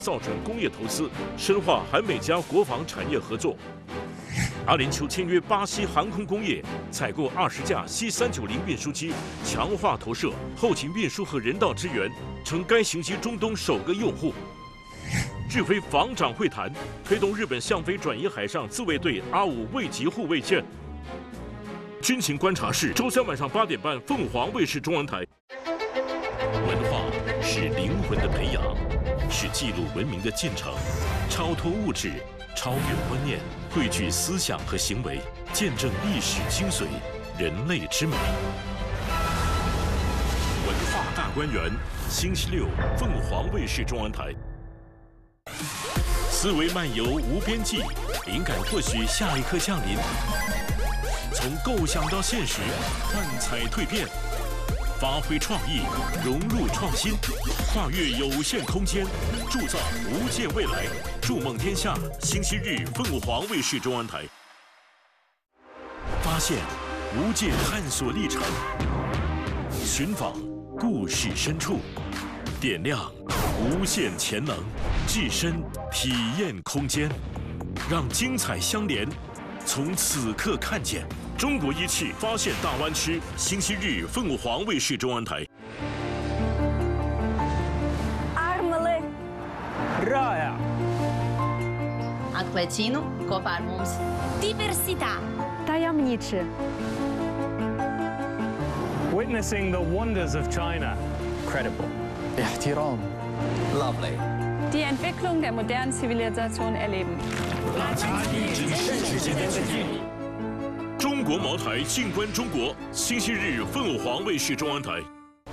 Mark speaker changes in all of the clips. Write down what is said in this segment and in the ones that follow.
Speaker 1: 造成工业投资，深化韩美加国防产业合作。阿联酋签约巴西航空工业，采购20架C390运输机，强化投射、后勤运输和人道支援，成该型机中东首个用户。日菲防长会谈，推动日本向飞转移海上自卫队R5卫级护卫舰。军情观察室，周3晚上8点半，凤凰卫视中文台。文化是灵魂的培养，是记录文明的进程，超脱物质，超越观念，汇聚思想和行为，见证历史精髓，人类之美。文化大观园，星期六，凤凰卫视中文台。思维漫游无边际，灵感或许下一刻降临。从构想到现实，幻彩蜕变，发挥创意，融入创新，跨越有限空间，铸造无界未来。筑梦天下，星期日，凤凰卫视中文台。发现无界探索历程，寻访故事深处，点亮无限潜能，置身体验空间，让精彩相连。从此刻看见中国仪器发现大湾区，星期日，凤凰卫视中文台。
Speaker 2: Armele
Speaker 3: Rāja.
Speaker 4: Atklācīnu kopā ar mums.
Speaker 2: Diversitā. Tajemniczy.
Speaker 3: Witnessing the wonders of China.
Speaker 5: Credible.
Speaker 6: احترام.
Speaker 5: Lovely.
Speaker 2: Die Entwicklung der modernen Zivilisation erleben.
Speaker 1: 中国茅台，静观中国，星期日，凤凰卫视中文台。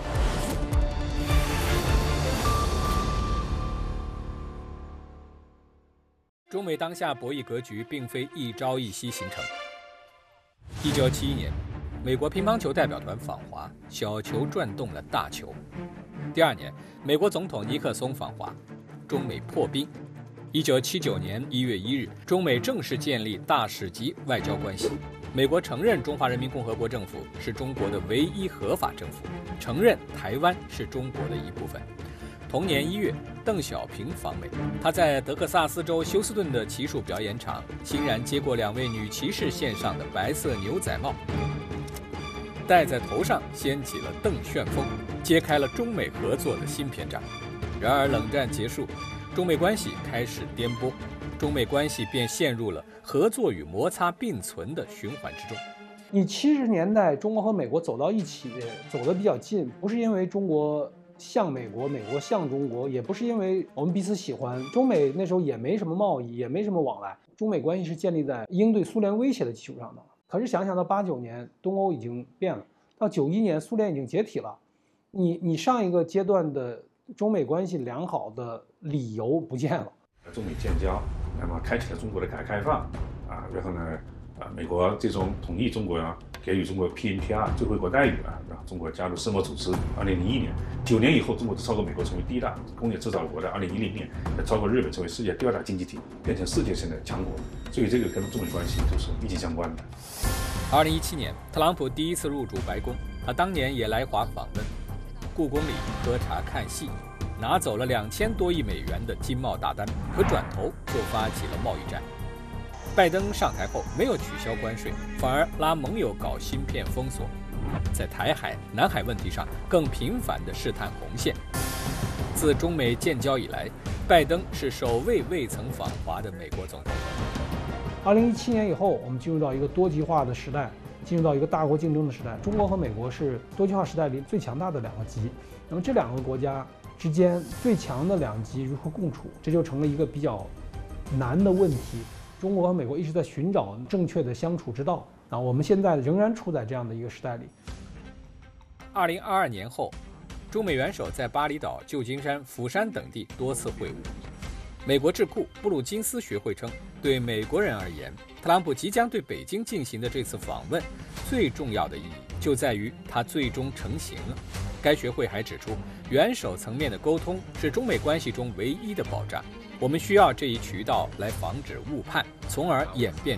Speaker 7: 中美当下博弈格局并非一朝一夕形成。1971年，美国乒乓球代表团访华，小球转动了大球。第2年，美国总统尼克松访华，中美破冰。1979年1月1日，中美正式建立大使级外交关系。美国承认中华人民共和国政府是中国的唯一合法政府，承认台湾是中国的一部分。同年1月，邓小平访美，他在德克萨斯州休斯顿的骑术表演场欣然接过2位女骑士献上的白色牛仔帽，戴在头上掀起了邓旋风，揭开了中美合作的新篇章。然而冷战结束，中美关系开始颠簸，中美关系便陷入了合作与摩擦并存的循环之中。
Speaker 8: 你70年代中国和美国走到一起，走得比较近，不是因为中国像美国，美国像中国，也不是因为我们彼此喜欢。中美那时候也没什么贸易，也没什么往来，中美关系是建立在应对苏联威胁的基础上的。可是想想到89年东欧已经变了，到91年苏联已经解体了，你上一个阶段的中美关系良好的理由不见了。
Speaker 9: 中美建交，那么开启了中国的改革开放啊，然后呢，美国最终同意中国给予中国 PNPR 最惠国待遇啊，让中国加入世贸组织。2001年，9年以后，中国超过美国成为第一大工业制造国的2010年，超过日本成为世界第2大经济体，变成世界性的强国。所以这个跟中美关系就是密切相关的。
Speaker 7: 2017年，特朗普第一次入主白宫，他当年也来华访问，故宫里喝茶看戏，拿走了2000多亿美元的经贸大单，可转头就发起了贸易战。拜登上台后没有取消关税，反而拉盟友搞芯片封锁，在台海、南海问题上更频繁地试探红线。自中美建交以来，拜登是首位未曾访华的美国总统。
Speaker 8: 2017年以后，我们进入到一个多极化的时代，进入到一个大国竞争的时代。中国和美国是多极化时代里最强大的2个极，那么这2个国家之间最强的2极如何共处，这就成了一个比较难的问题。中国和美国一直在寻找正确的相处之道啊，我们现在仍然处在这样的一个时代里。
Speaker 7: 2022年后，中美元首在巴厘岛、旧金山、釜山等地多次会晤。美国智库布鲁金斯学会称，对美国人而言，特朗普即将对北京进行的这次访问，最重要的意义就在于它最终成型了。该学会还指出，元首层面的沟通是中美关系中唯一的保障。我们需要这一渠道来防止误判，从而演变